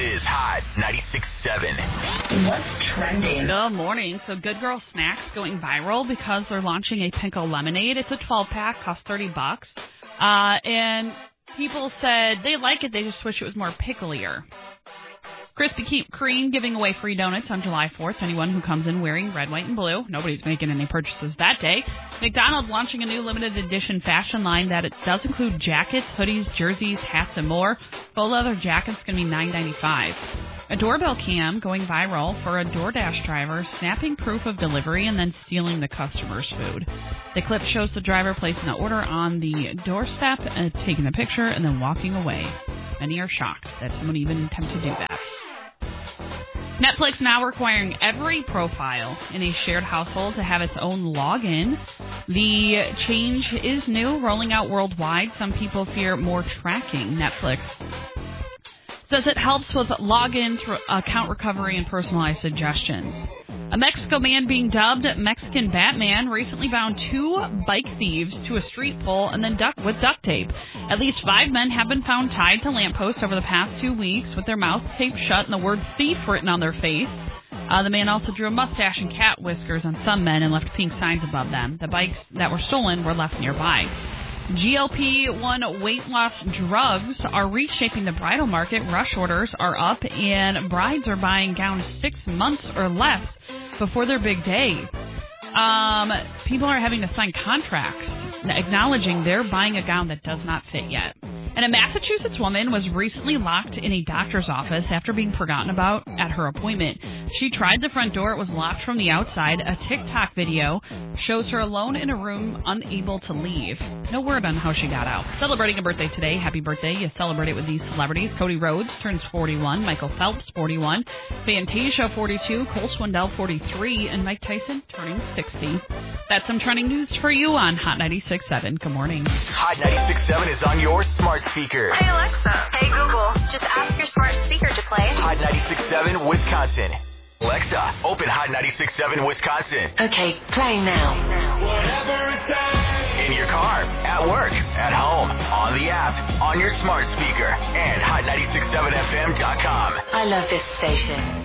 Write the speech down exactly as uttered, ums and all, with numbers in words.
is Hot ninety-six point seven. What's trending? Good morning. So Good Girl Snacks going viral because they're launching a Pinko lemonade. It's a twelve pack, costs thirty bucks. Uh, and people said they like it, they just wish it was more picklier. Krispy Kreme giving away free donuts on July fourth to anyone who comes in wearing red, white, and blue. Nobody's making any purchases that day. McDonald's launching a new limited edition fashion line that it does include jackets, hoodies, jerseys, hats, and more. Full leather jacket's going to be nine ninety-five. A doorbell cam going viral for a DoorDash driver snapping proof of delivery and then stealing the customer's food. The clip shows the driver placing the order on the doorstep, uh, taking the picture, and then walking away. Many are shocked that someone even attempted to do that. Netflix now requiring every profile in a shared household to have its own login. The change is new, rolling out worldwide. Some people fear more tracking. Netflix says it helps with logins, account recovery, and personalized suggestions. A Mexico man being dubbed Mexican Batman recently bound two bike thieves to a street pole and then ducked with duct tape. At least five men have been found tied to lampposts over the past two weeks with their mouth taped shut and the word thief written on their face. Uh, the man also drew a mustache and cat whiskers on some men and left pink signs above them. The bikes that were stolen were left nearby. G L P one weight loss drugs are reshaping the bridal market. Rush orders are up, and brides are buying gowns six months or less before their big day. Um, people are having to sign contracts acknowledging they're buying a gown that does not fit yet. And a Massachusetts woman was recently locked in a doctor's office after being forgotten about at her appointment. She tried the front door. It was locked from the outside. A TikTok video shows her alone in a room, unable to leave. No word on how she got out. Celebrating a birthday today. Happy birthday. You celebrate it with these celebrities. Cody Rhodes turns forty-one. Michael Phelps, forty-one. Fantasia, forty-two. Cole Swindell, forty-three. And Mike Tyson turning sixty. That's some trending news for you on Hot ninety-six point seven. Good morning. Hot ninety-six point seven is on your smart speaker. Hey, Alexa. Hey, Google. Just ask your smart speaker to play Hot ninety-six point seven, Wisconsin. Alexa, open Hot ninety-six point seven, Wisconsin. Okay, play now. In your car, at work, at home, on the app, on your smart speaker, and hot ninety-six point seven F M dot com. I love this station.